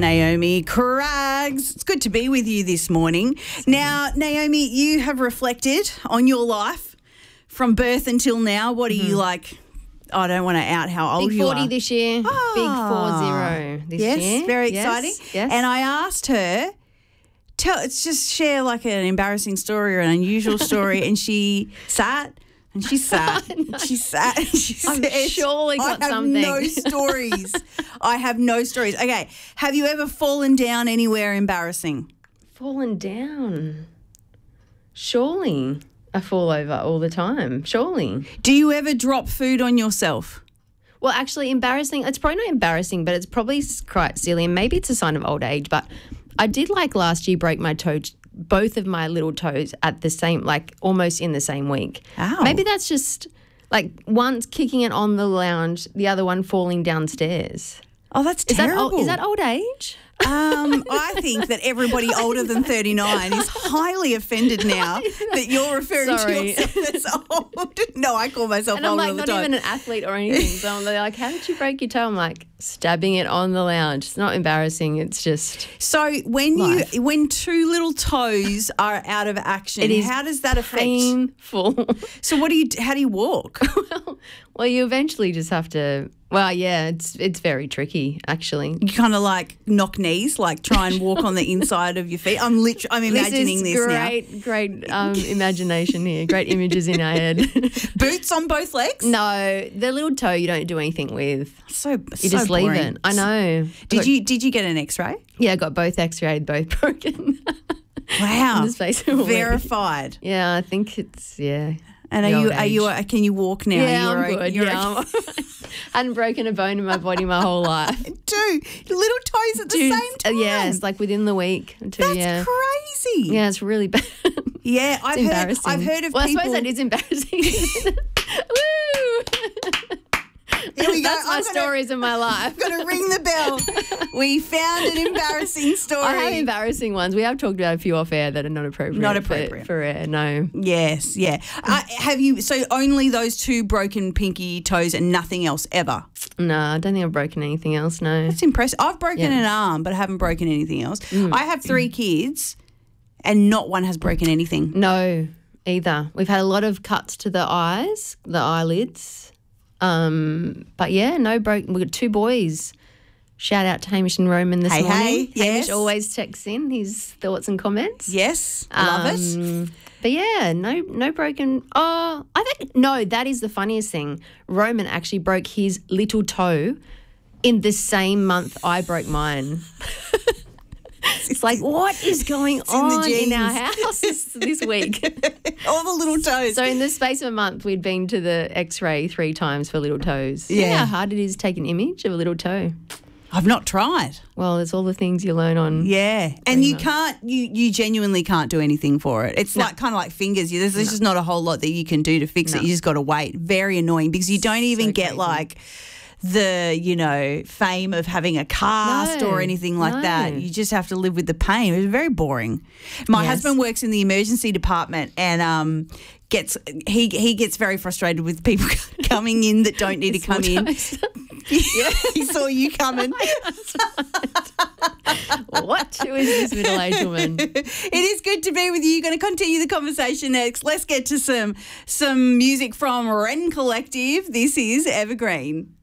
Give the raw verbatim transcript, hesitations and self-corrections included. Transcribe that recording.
Naomi Craggs. It's good to be with you this morning. Now, Naomi, you have reflected on your life from birth until now. What are mm-hmm. you like? I don't want to out how old Big you are. Big forty this year. Oh. Big four zero this yes, year. Yes, very yes, exciting. Yes. And I asked her, tell, it's just share like an embarrassing story or an unusual story, and she sat. And she sat. no. She sat. And she I'm said, surely got I have something. no stories. I have no stories. Okay. Have you ever fallen down anywhere embarrassing? Fallen down? Surely. I fall over all the time. Surely. Do you ever drop food on yourself? Well, actually, embarrassing. It's probably not embarrassing, but it's probably quite silly, and maybe it's a sign of old age. But I did, like last year, break my toe. Both of my little toes at the same, like almost in the same week. Ow. Maybe that's just like one's kicking it on the lounge, the other one falling downstairs. Oh, that's is terrible. That old, is that old age? Um, I think that everybody older than thirty-nine is highly offended now that you're referring Sorry. to yourself as old. No, I call myself and I'm older like all the not time. even an athlete or anything. So they're like, how did you break your toe? I'm like, stabbing it on the lounge. It's not embarrassing. It's just So when life. you when two little toes are out of action, it is how does that affect? painful. So what do you? How do you walk? well, well, you eventually just have to. Well, yeah, it's it's very tricky actually. You kind of like knock knees, like try and walk on the inside of your feet. I'm literally, I'm imagining this, this, is great, now. Great, um, imagination here. Great images in our head. Boots on both legs? No, the little toe you don't do anything with. So You so just leave boring. it. I know. Did Got- you did you get an X-ray? Yeah, I got both X-rayed, both broken. Wow, In the space of a week. verified. Yeah, I think it's yeah. And the are you old are you age. can you walk now? Yeah, You're I'm o- good. you're Yeah, okay. I'm, I hadn't broken a bone in my body my whole life. Two little toes at the Two- same time. uh, yes, like within the week. Two, That's yeah. crazy. Yeah, it's really bad. Yeah, I've It's heard. embarrassing. I've heard of well, people. I suppose that is embarrassing. Woo! Here we go. That's my I'm gonna- stories of my life. I'm going to ring the bell. We found an embarrassing story. I have embarrassing ones. We have talked about a few off air that are not appropriate. Not for- appropriate. for, air. No. Yes, yeah. Uh, have you? So only those two broken pinky toes and nothing else ever. No, I don't think I've broken anything else. No. That's impressive. I've broken Yeah. an arm, but I haven't broken anything else. Mm. I have three kids, and not one has broken anything. No, either. We've had a lot of cuts to the eyes, the eyelids. Um, but yeah, no broke. We've got two boys. Shout out to Hamish and Roman this Hey, morning. hey, yes. Hamish always texts in his thoughts and comments. Yes, love it. Um, But yeah, no, no broken. Oh, I think no. That is the funniest thing. Roman actually broke his little toe in the same month I broke mine. It's like, what is going in the on in, genes. our house this, this week? All the little toes. So in the space of a month, we'd been to the X-ray three times for little toes. Yeah. You know how hard it is to take an image of a little toe. I've not tried. Well, it's all the things you learn on. Yeah, and you much. can't, you you genuinely can't do anything for it. It's No. like kind of like fingers. You- There's, there's just not a whole lot that you can do to fix it. No. You just got to wait. Very annoying because you don't even So get crazy. like the, you know, fame of having a cast No, or anything like no. that. You just have to live with the pain. It's very boring. My Yes. husband works in the emergency department and um gets he he gets very frustrated with people coming in that don't need to come in. Yeah, he saw you coming. What? Who is this middle-aged woman? It is good to be with you. You're going to continue the conversation next. Let's get to some some music from Wren Collective. This is Evergreen.